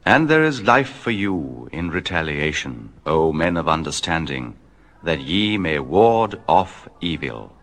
And there is life for you in retaliation, O men of understanding, that ye may ward off evil.